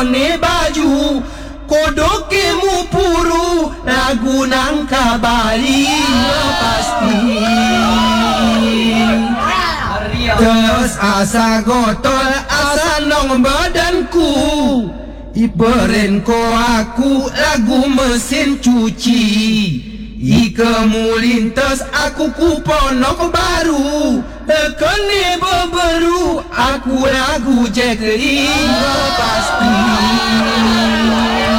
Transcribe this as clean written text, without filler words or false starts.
ne baju kodoke mu puru lagu nang kabali pasti terus asa gotol asa nong badanku iberen ko aku lagu mesin cuci ika mulintas aku kuponok baru kene beberu aku lagu Jack Lee pasti